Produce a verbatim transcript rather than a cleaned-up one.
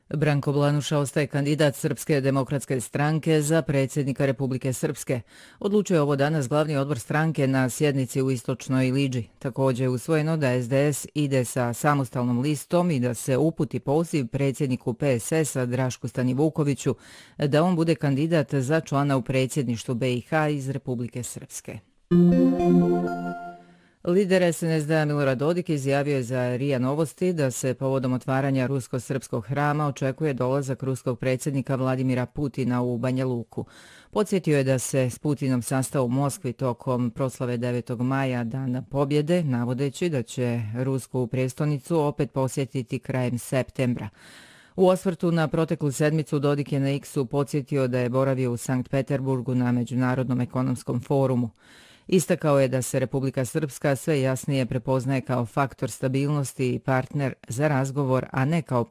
Branko Blanuša ostaje kandidat Srpske demokratske stranke za predsjednika Republike Srpske. Odlučio je ovo danas glavni odbor stranke na sjednici u Istočnoj Liđi. Također je usvojeno da es de es ide sa samostalnom listom i da se uputi poziv predsjedniku pe es es-a Drašku Stanivukoviću da on bude kandidat za člana u predsjedništvu be i ha iz Republike Srpske. Lider es en es de-a Milorad Dodik izjavio je za er i a Novosti da se povodom otvaranja rusko-srpskog hrama očekuje dolazak ruskog predsjednika Vladimira Putina u Banja Luku. Podsjetio je da se s Putinom sastao u Moskvi tokom proslave devetog maja, Dana pobjede, navodeći da će rusku prijestolnicu opet posjetiti krajem septembra. U osvrtu na proteklu sedmicu Dodik je na X-u podsjetio da je boravio u Sankt Peterburgu na Međunarodnom ekonomskom forumu. Istakao je da se Republika Srpska sve jasnije prepoznaje kao faktor stabilnosti i partner za razgovor, a ne kao